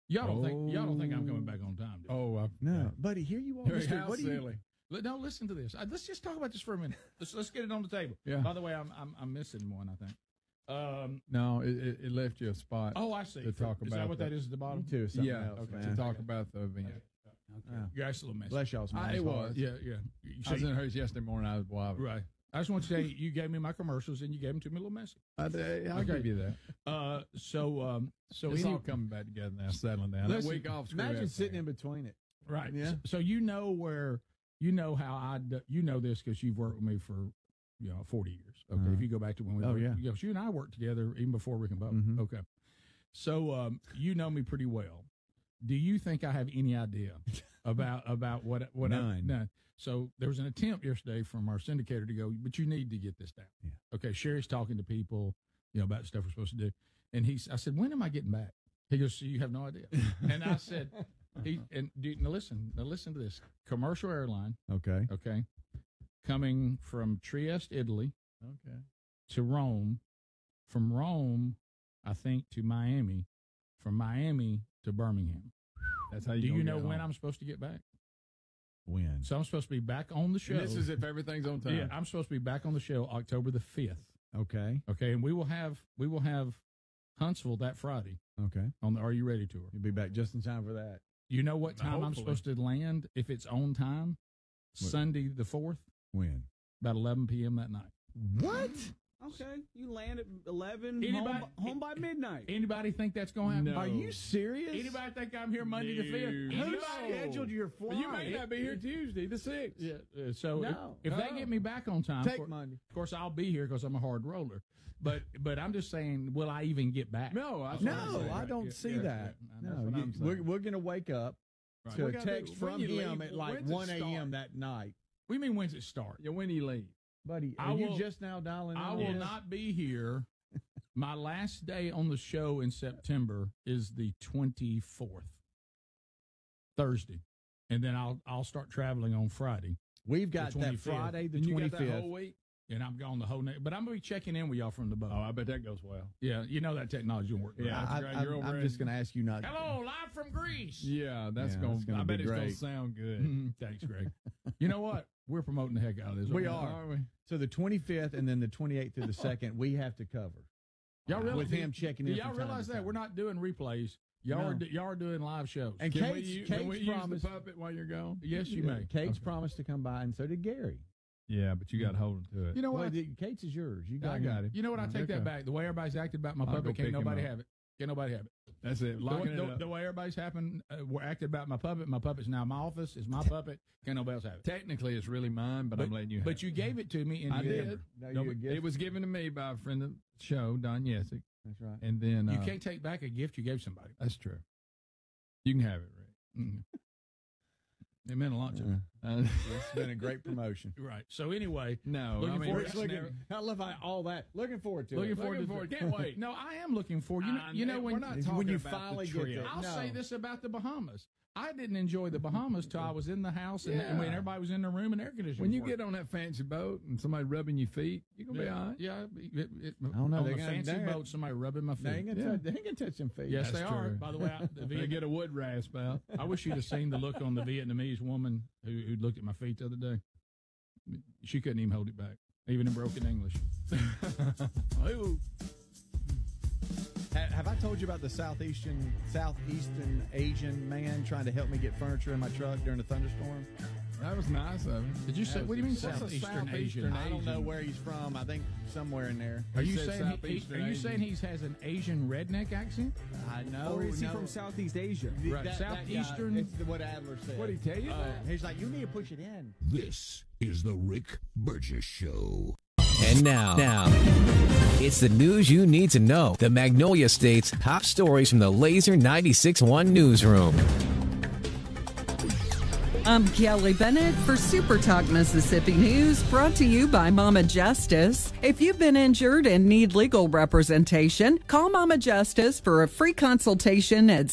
Y'all don't think I'm coming back on time, do you? No, buddy, here you are. How silly. No, listen to this. Let's just talk about this for a minute. Let's get it on the table. Yeah. By the way, I'm missing one, I think. No, it left you a spot. Oh, I see. To talk is about that what that is at the bottom? too. Yeah, Else, okay. man. to talk about the event. Yeah, it's a little messy. Bless y'all's minds. It was. Yeah. I was in hers yesterday morning. I was wild. Right. I just want to say you gave me my commercials and you gave them to me a little messy. I gave you that. So It's all coming back together now, settling down. Listen, that week off. Imagine sitting in between it. right. Yeah. So how you know this because you've worked with me for 40 years. Okay. Uh-huh. If you go back to when we Oh, worked, yeah. you and I worked together even before Rick and Bubba. Mhm. Okay. So you know me pretty well. Do you think I have any idea about what None. None. So there was an attempt yesterday from our syndicator to go, but you need to get this down. Yeah. Okay. Sherry's talking to people, about stuff we're supposed to do. And I said, when am I getting back? He goes, so you have no idea. And I said, now listen to this. Commercial airline. Okay. Okay. Coming from Trieste, Italy Okay. to Rome. From Rome, I think, to Miami. From Miami to Birmingham. That's how Do you know get when home. I'm supposed to get back? When? So I'm supposed to be back on the show. And this is if everything's on time. Yeah, I'm supposed to be back on the show October the 5th. Okay. Okay, and we will have Huntsville that Friday Okay. on the Are You Ready tour. You'll be back just in time for that. You know what time I'm Hopefully. supposed to land if it's on time? What? Sunday the 4th, When? about 11 p.m. that night. What? Okay, you land at 11, Anybody- home by midnight. Anybody think that's going to happen? No. Are you serious? Anybody think I'm here Monday the 5th? No. Who Anybody? scheduled your flight? You may not be here Tuesday, the 6th. Yeah, so No. if they get me back on time, Take Monday. of course I'll be here because I'm a hard roller. But I'm just saying, will I even get back? No, that's No, what I'm saying. I don't Yeah, see yeah, that. yeah, that's No, what I'm saying. we're going to wake up Right. to We a gotta text do- when from you him leave, at like when's it 1 a.m. start? that night. What do you mean when's it start? Yeah, when do you leave? Buddy, I are you will- just now dialing in? I on will this? not be here. My last day on the show in September is the 24th, Thursday, and then I'll start traveling on Friday, We've got the that 25th. Friday, the And you got that 25th. whole week? and I'm gone the whole night. But I'm gonna be checking in with y'all from the boat. Oh, I bet that goes well. Yeah, you know that technology will work. great. Yeah. that's great. You're over I'm in- just going to ask you not. Hello, live from Greece. Yeah, that's Yeah, going that's to gonna I be bet it's going great. to sound good. Thanks, Greg. You know what? We're promoting the heck out of this. We aren't are. Aren't we? So the 25th and then the 28th through the 2nd, we have to cover. Y'all realize, with him checking in Do y'all from time realize to that time. we're not doing replays? Y'all are doing live shows. And Can we, Kate's can we use promised. the puppet while you're gone? yes, you may. Kate's Okay. promised to come by, and so did Gary. Yeah, but you got to hold him to it. You know what? Kate's is yours. You I got got it. it. You know what? I take that Okay. back. The way everybody's acted about my I'll puppet, go can't pick him nobody up. have it. Can't nobody have it. That's it. Locking it up. The way everybody's were acted about my puppet's now my office. It's my puppet. Can't nobody else have it. Technically, it's really mine, but I'm letting you have But it. you gave it to me in I December. did. Now No, you a gift? it was given to me by a friend of the show, Don Yesick. That's right. And then You can't take back a gift you gave somebody. that's true. You can have it, Rick. Mm. It meant a lot to me. It's been a great promotion. Right. So anyway, no, Looking I mean, forward it's to never- I love all that. Looking forward to looking it. forward to forward. it. Can't wait. No, I am looking forward. You know we're when not When talking you about finally the get trip. there. I'll No. say this about the Bahamas. I didn't enjoy the Bahamas till I was in the house and Yeah. when everybody was in the room and air conditioning. When you get on that fancy boat and somebody rubbing your feet, you're going to be all right. Yeah, I don't know. On They're the gonna- fancy they're- boat, somebody rubbing my They ain't feet. gonna touch them feet. Yes, That's they are. true. By the way, They get a wood rasp out. I wish you'd have seen the look on the Vietnamese woman who looked at my feet the other day. She couldn't even hold it back, even in broken English. Ooh. Have I told you about the Southeastern Asian man trying to help me get furniture in my truck during a thunderstorm? That was nice of him. Did you say? What do you mean What's a Southeastern Southeastern Asian? I don't know Asian? where he's from. I think somewhere in there. Are He you said saying Southeastern are you Asian. saying he has an Asian redneck accent? I know. Or is he no. from Southeast Asia? Right, Southeastern- It's what Adler said. What did he tell you? He's like, you need to push it in. This is the Rick Burgess Show. And now, it's the news you need to know. The Magnolia State's top stories from the Laser 96.1 newsroom. I'm Kelly Bennett for Super Talk Mississippi News, brought to you by Mama Justice. If you've been injured and need legal representation, call Mama Justice for a free consultation at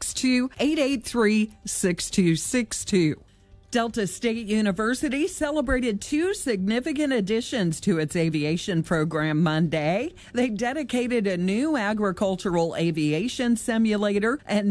662-883-6262. Delta State University celebrated 2 significant additions to its aviation program Monday. They dedicated a new agricultural aviation simulator and